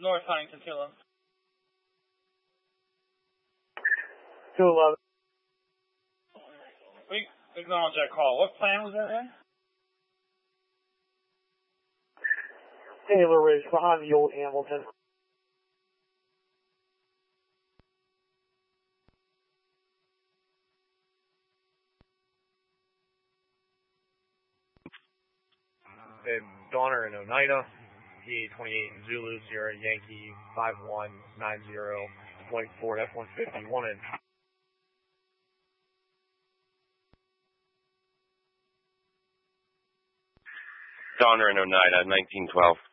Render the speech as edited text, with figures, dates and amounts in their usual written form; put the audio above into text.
North Huntington 211. 211. We acknowledge that call. What plan was that in? Taylor Ridge, behind the old Hamilton. Donner in Oneida, PA-28 in Zulu, Sierra Yankee 5190, Flight Ford F-150, 1 in. Donner in Oneida, 1912.